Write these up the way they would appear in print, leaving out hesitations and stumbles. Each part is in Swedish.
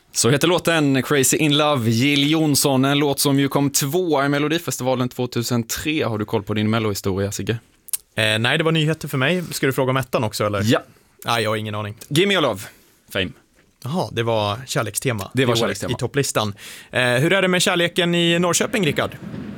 Så heter låten Crazy in Love, Jill Johnson, en låt som ju kom 2 i Melodifestivalen 2003. Har du koll på din Mello-historia, Sigge? Nej, det var nyheter för mig. Ska du fråga om ettan också, eller? Ja. Nej, jag har ingen aning. Give Me Your Love, Fame. Jaha, det var kärlekstema. Det var kärlekstema. I topplistan. Hur är det med kärleken i Norrköping, Rickard?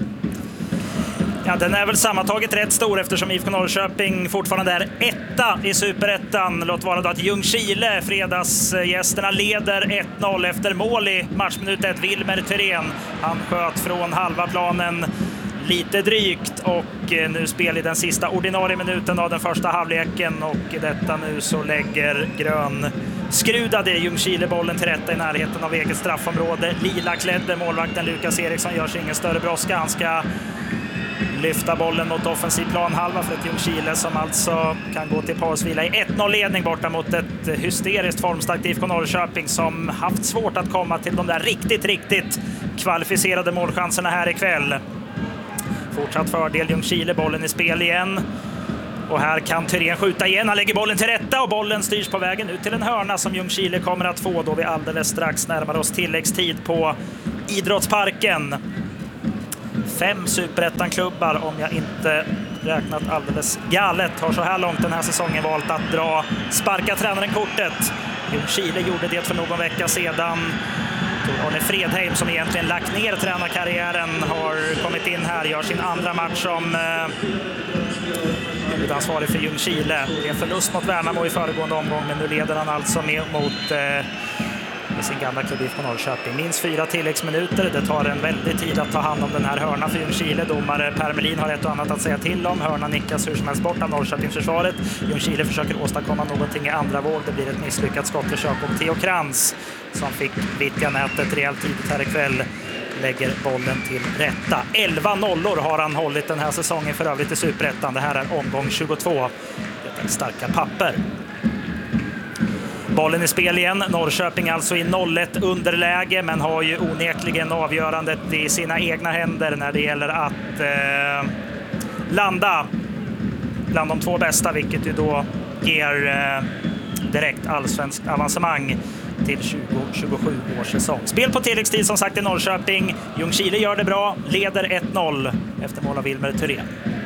Ja, den är väl sammantaget rätt stor eftersom IFK Norrköping fortfarande är etta i Superettan. Låt vara då att Ljungskile, fredagsgästerna, leder 1-0 efter mål i matchminut 1. Wilmer Thyrén, han sköt från halva planen lite drygt och nu spel i den sista ordinarie minuten av den första halvleken, och detta nu så lägger grön skrudade Ljungskile bollen till rätta i närheten av eget straffområde. Lila klädde målvakten Lukas Eriksson gör sig ingen större brådska. Han ska lyfta bollen mot offensiv planhalva för ett Ljungskile som alltså kan gå till pausvila i 1-0-ledning borta mot ett hysteriskt formstarkt IFK Norrköping som haft svårt att komma till de där riktigt kvalificerade målchanserna här ikväll. Fortsatt fördel Ljungskile, bollen i spel igen. Och här kan Thyrén skjuta igen, han lägger bollen till rätta och bollen styrs på vägen ut till en hörna som Ljungskile kommer att få då vi alldeles strax närmar oss tilläggstid på Idrottsparken. 5 Superettan-klubbar, om jag inte räknat alldeles galet, har så här långt den här säsongen valt att sparka tränaren kortet. Ljungskile gjorde det för någon vecka sedan. Arne Fredheim, som egentligen lagt ner tränarkarriären, har kommit in här, gör sin andra match som huvudansvarig för Ljungskile. Det är en förlust mot Värnamo i föregående omgång, men nu leder han alltså mot sin gamla klubb IFK Norrköping. Minst 4 tilläggsminuter. Det tar en väldigt tid att ta hand om den här hörnan för Ljungskile. Domare Per Melin har ett och annat att säga till om. Hörnan nickas hur som helst bort av Norrköpingsförsvaret. Ljungskile försöker åstadkomma någonting i andra våg. Det blir ett misslyckat skottförsök och Theo Krantz, som fick vittja nätet rejält tidigt här ikväll, lägger bollen till rätta. 11 nollor har han hållit den här säsongen för övrigt i Superettan. Det här är omgång 22. Det är starka papper. Bollen i spel igen. Norrköping alltså i 0-1 underläge, men har ju onekligen avgörandet i sina egna händer när det gäller att landa bland de 2 bästa, vilket ju då ger direkt allsvensk avancemang till 2027 års säsong. Spel på tilläggstid som sagt i Norrköping. Ljungskile gör det bra, leder 1-0 efter mål av Wilmer Thyrén.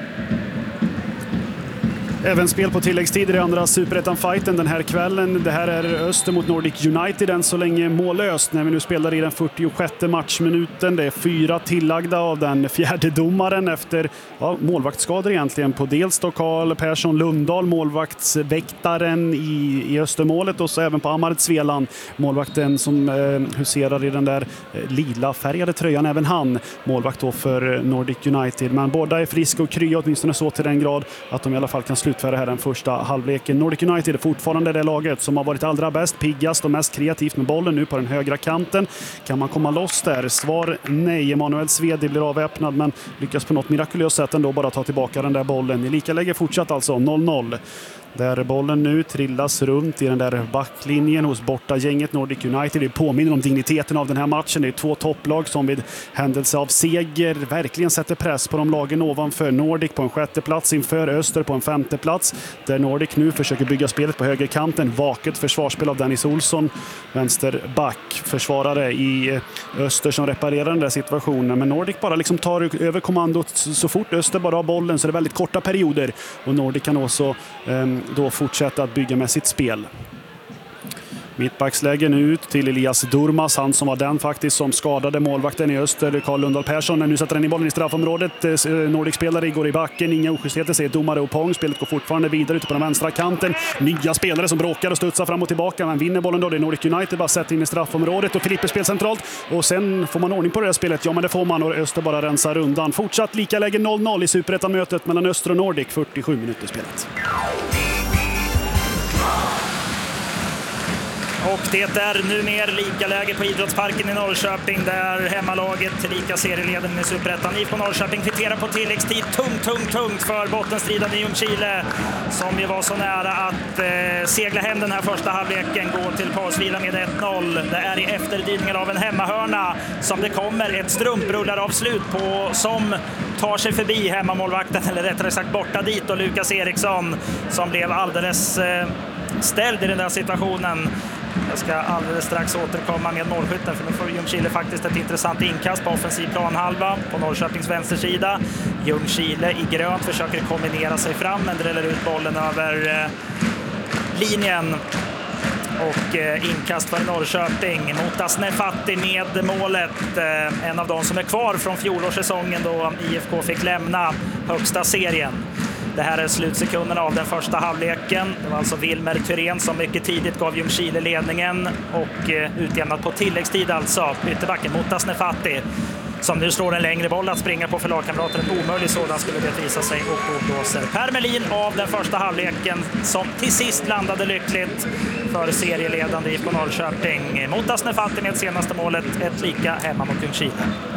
Även spel på tilläggstid i det andra Superettan-fighten den här kvällen. Det här är Öster mot Nordic United än så länge mållöst när vi nu spelar i den 46 matchminuten. Det är 4 tillagda av den 4:e domaren efter målvaktsskador egentligen på dels då Karl Persson Lundahl, målvaktsväktaren i Östermålet, och så även på Amard Sveland, målvakten som huserar i den där lila färgade tröjan, även han målvakt då för Nordic United. Men båda är friska och krya, åtminstone så till den grad att de i alla fall kan sluta för det här den första halvleken. Nordic United är fortfarande det laget som har varit allra bäst, piggast och mest kreativt med bollen nu på den högra kanten. Kan man komma loss där? Svar nej. Emanuel Svedi blir avväpnad men lyckas på något mirakulöst sätt ändå bara ta tillbaka den där bollen. I lika läge fortsatt alltså 0-0. Där bollen nu trillas runt i den där backlinjen hos bortagänget Nordic United. Det påminner om digniteten av den här matchen. Det är 2 topplag som vid händelse av seger verkligen sätter press på de lagen ovanför. Nordic på en 6:e plats inför Öster på en 5:e plats. Där Nordic nu försöker bygga spelet på högerkanten. Vaket försvarsspel av Dennis Olsson, vänsterback, försvarare i Öster som reparerar den där situationen. Men Nordic bara liksom tar över kommandot så fort Öster bara har bollen, så det är väldigt korta perioder. Och Nordic kan också då fortsätta att bygga med sitt spel. Mittbackslägen ut till Elias Durmas, han som var den faktiskt som skadade målvakten i Öster, Karl Lundahl Persson. Nu sätter den i bollen i straffområdet. Nordic-spelare går i backen, inga oskystheter, säger domare och Pong. Spelet går fortfarande vidare ute på den vänstra kanten. Nya spelare som bråkar och studsar fram och tillbaka, men vinner bollen då. Det är Nordic United, bara sätter in i straffområdet och Filippe spel centralt. Och sen får man ordning på det här spelet. Ja, men det får man, och Öster bara rensar undan. Fortsatt lika läge 0-0 i Superettan-mötet mellan Öster och Nordic, 47 minuter spelet. Och det är nu mer lika läge på Idrottsparken i Norrköping, där hemmalaget lika serieledaren i Superettan IFK Norrköping kvitterar på tilläggstid. Tungt för bottenstriden i Ljungskile, som ju var så nära att segla hem den här första halvleken, gå till pausvila med 1-0. Det är i efterdyningar av en hemmahörna som det kommer ett strumprullar-avslut på, som tar sig förbi hemmamålvakten, eller rättare sagt borta dit, och Lukas Eriksson som blev alldeles ställd i den där situationen. Jag ska alldeles strax återkomma med målskytten, för nu får Ljungskile faktiskt ett intressant inkast på offensiv planhalva på Norrköpings vänstersida. Ljungskile i grönt försöker kombinera sig fram, men dräller ut bollen över linjen. Och inkast för Norrköping. Motas Nefati med målet. En av de som är kvar från fjolårssäsongen då IFK fick lämna högsta serien. Det här är slutsekunderna av den första halvleken. Det var alltså Wilmer Thyrén som mycket tidigt gav Ljungskile ledningen och utjämnat på tilläggstid alltså. Ytterbacken Motas Nefati som nu slår en längre boll att springa på för lagkamrater. En omöjlig sådan skulle det visa sig, och då blåser Per Melin av den första halvleken som till sist landade lyckligt för serieledande IFK Norrköping. Motas Nefati med senaste målet, ett lika hemma mot Ljungskile.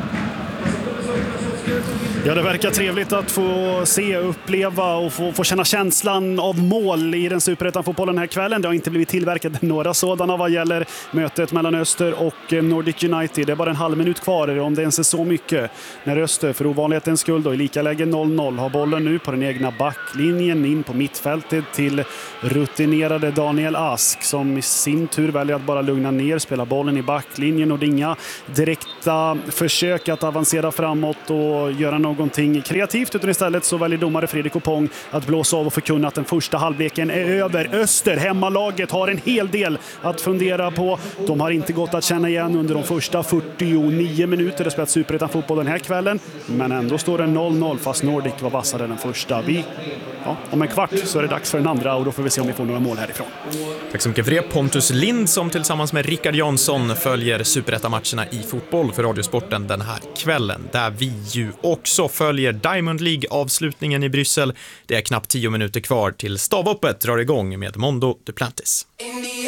Ja, det verkar trevligt att få se, uppleva och få känna känslan av mål i den superettan-fotbollen den här kvällen. Det har inte blivit tillverkat några sådana vad gäller mötet mellan Öster och Nordic United. Det är bara en halv minut kvar, om det ens är så mycket, när Öster för ovanlighetens skull då i lika läge 0-0 har bollen nu på den egna backlinjen in på mittfältet till rutinerade Daniel Ask, som i sin tur väljer att bara lugna ner, spela bollen i backlinjen, och det är inga direkta försök att avancera framåt och göra någonting kreativt, utan istället så väljer domare Fredrik Opong att blåsa av och förkunna att den första halvleken är över. Öster, hemmalaget, har en hel del att fundera på. De har inte gått att känna igen under de första 49 minuter det spelat superettan fotboll den här kvällen, men ändå står det 0-0 fast Nordic var vassare den första. Om en kvart så är det dags för den andra, och då får vi se om vi får några mål härifrån. Tack så mycket för det, Pontus Lind, som tillsammans med Rickard Jansson följer superettan-matcherna i fotboll för Radiosporten den här kvällen, där vi ju också följer Diamond League-avslutningen i Bryssel. Det är knappt 10 minuter kvar till stavhoppet drar igång med Mondo Duplantis.